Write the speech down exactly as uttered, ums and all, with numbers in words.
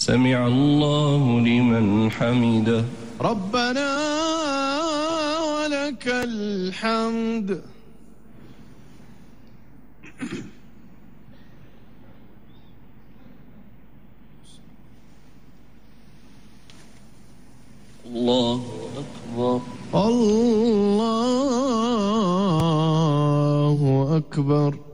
سمع الله لمن حمده. ربنا ولك الحمد. الله أكبر. الله أكبر.